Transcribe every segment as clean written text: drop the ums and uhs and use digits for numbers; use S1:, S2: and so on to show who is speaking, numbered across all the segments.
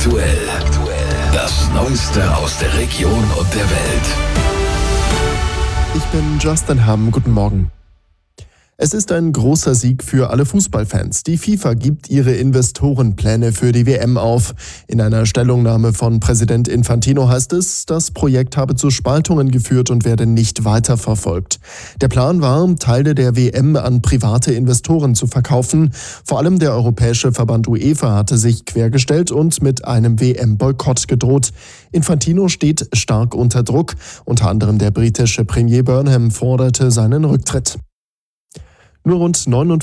S1: aktuell. Das Neueste aus der Region und der Welt.
S2: Ich bin Justin Hamm, guten Morgen. Es ist ein großer Sieg für alle Fußballfans. Die FIFA gibt ihre Investorenpläne für die WM auf. In einer Stellungnahme von Präsident Infantino heißt es, das Projekt habe zu Spaltungen geführt und werde nicht weiterverfolgt. Der Plan war, Teile der WM an private Investoren zu verkaufen. Vor allem der europäische Verband UEFA hatte sich quergestellt und mit einem WM-Boykott gedroht. Infantino steht stark unter Druck. Unter anderem der britische Premier Burnham forderte seinen Rücktritt. Nur rund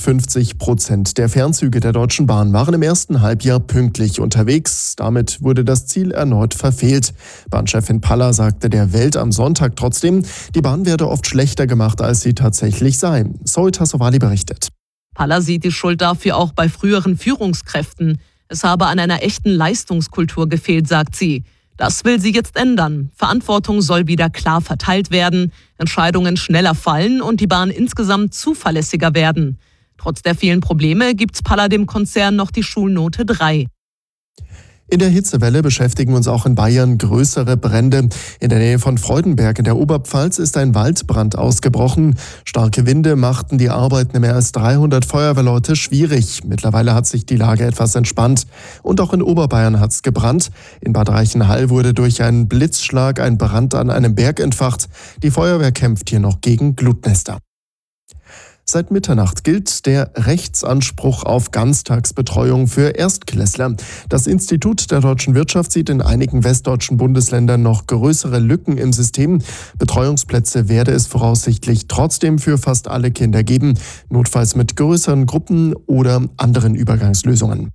S2: 59% der Fernzüge der Deutschen Bahn waren im ersten Halbjahr pünktlich unterwegs. Damit wurde das Ziel erneut verfehlt. Bahnchefin Paller sagte der Welt am Sonntag trotzdem, die Bahn werde oft schlechter gemacht, als sie tatsächlich sei. Zoe Tassovali berichtet.
S3: Paller sieht die Schuld dafür auch bei früheren Führungskräften. Es habe an einer echten Leistungskultur gefehlt, sagt sie. Das will sie jetzt ändern. Verantwortung soll wieder klar verteilt werden, Entscheidungen schneller fallen und die Bahn insgesamt zuverlässiger werden. Trotz der vielen Probleme gibt Paller dem Konzern noch die Schulnote 3.
S2: In der Hitzewelle beschäftigen uns auch in Bayern größere Brände. In der Nähe von Freudenberg in der Oberpfalz ist ein Waldbrand ausgebrochen. Starke Winde machten die Arbeiten mehr als 300 Feuerwehrleute schwierig. Mittlerweile hat sich die Lage etwas entspannt. Und auch in Oberbayern hat es gebrannt. In Bad Reichenhall wurde durch einen Blitzschlag ein Brand an einem Berg entfacht. Die Feuerwehr kämpft hier noch gegen Glutnester. Seit Mitternacht gilt der Rechtsanspruch auf Ganztagsbetreuung für Erstklässler. Das Institut der deutschen Wirtschaft sieht in einigen westdeutschen Bundesländern noch größere Lücken im System. Betreuungsplätze werde es voraussichtlich trotzdem für fast alle Kinder geben, notfalls mit größeren Gruppen oder anderen Übergangslösungen.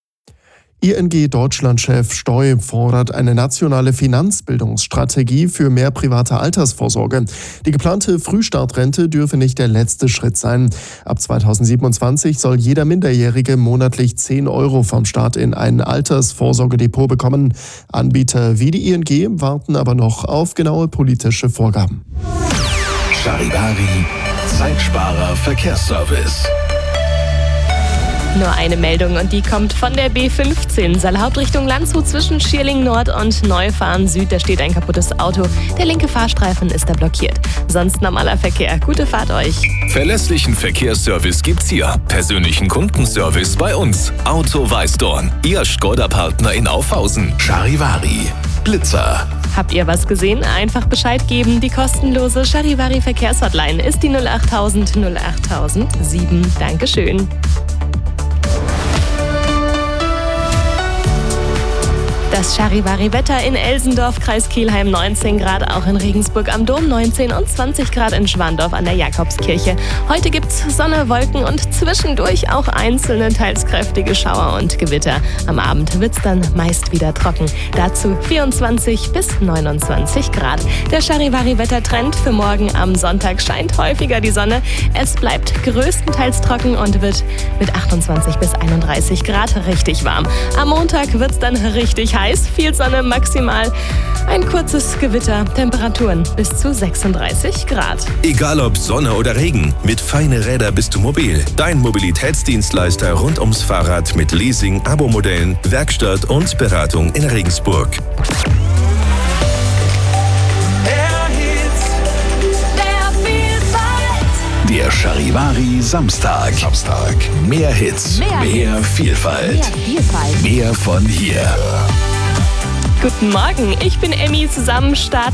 S2: ING-Deutschland-Chef Steu fordert eine nationale Finanzbildungsstrategie für mehr private Altersvorsorge. Die geplante Frühstartrente dürfe nicht der letzte Schritt sein. Ab 2027 soll jeder Minderjährige monatlich 10 € vom Staat in ein Altersvorsorgedepot bekommen. Anbieter wie die ING warten aber noch auf genaue politische Vorgaben.
S1: Charivari, Zeitsparer Verkehrsservice.
S4: Nur eine Meldung und die kommt von der B15, Saale-Hauptrichtung Landshut zwischen Schierling Nord und Neufahren Süd. Da steht ein kaputtes Auto. Der linke Fahrstreifen ist da blockiert. Sonst normaler Verkehr. Gute Fahrt euch.
S1: Verlässlichen Verkehrsservice gibt's hier. Persönlichen Kundenservice bei uns. Auto Weißdorn. Ihr Skoda-Partner in Aufhausen. Charivari. Blitzer.
S4: Habt ihr was gesehen? Einfach Bescheid geben. Die kostenlose Charivari Verkehrshotline ist die 08000 08007. Dankeschön. Das Charivari-Wetter in Elsendorf, Kreis Kelheim 19 Grad, auch in Regensburg am Dom 19 und 20 Grad in Schwandorf an der Jakobskirche. Heute gibt's Sonne, Wolken und zwischendurch auch einzelne, teils kräftige Schauer und Gewitter. Am Abend wird's dann meist wieder trocken. Dazu 24 bis 29 Grad. Der Charivari-Wettertrend für morgen am Sonntag scheint häufiger die Sonne. Es bleibt größtenteils trocken und wird mit 28 bis 31 Grad richtig warm. Am Montag wird's dann richtig heiß. Viel Sonne, maximal ein kurzes Gewitter, Temperaturen bis zu 36 Grad.
S1: Egal ob Sonne oder Regen, mit Feine Räder bist du mobil. Dein Mobilitätsdienstleister rund ums Fahrrad mit Leasing, Abo-Modellen, Werkstatt und Beratung in Regensburg. Der Charivari Samstag. Mehr Hits, mehr Vielfalt. Mehr von hier.
S4: Guten Morgen, ich bin Emmy. Zusammen starten